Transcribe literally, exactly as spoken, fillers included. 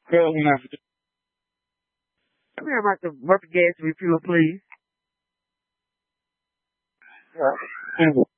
Girl, you know, come here about the Murphy gas refuel, please. Yeah.